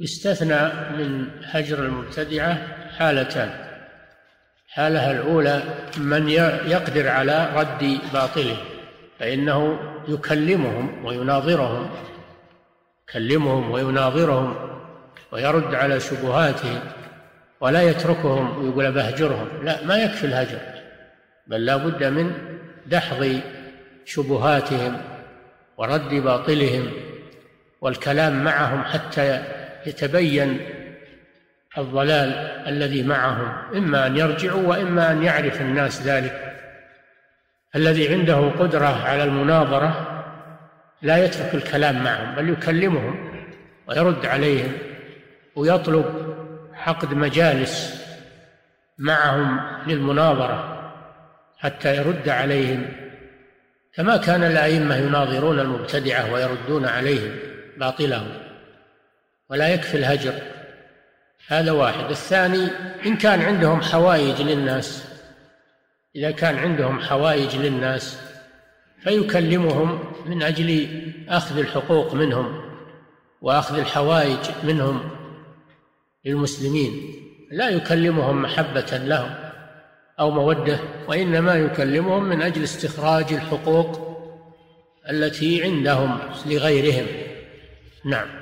يستثنى من هجر المبتدعة حالتان: حالها الأولى من يقدر على رد باطله، فإنه يكلمهم ويناظرهم ويرد على شبهاتهم، ولا يتركهم ويقول بهجرهم. لا، ما يكفي الهجر، بل لا بد من دحض شبهاتهم ورد باطلهم والكلام معهم حتى يتبين الضلال الذي معهم، إما أن يرجعوا وإما أن يعرف الناس ذلك. الذي عنده قدرة على المناظرة لا يترك الكلام معهم، بل يكلمهم ويرد عليهم ويطلب عقد مجالس معهم للمناظرة حتى يرد عليهم، كما كان الأئمة يناظرون المبتدعة ويردون عليهم باطلهم. ولا يكفي الهجر، هذا واحد. الثاني: إن كان عندهم حوائج للناس، إذا كان عندهم حوائج للناس فيكلمهم من أجل أخذ الحقوق منهم وأخذ الحوائج منهم للمسلمين، لا يكلمهم محبة لهم أو مودة، وإنما يكلمهم من أجل استخراج الحقوق التي عندهم لغيرهم. نعم.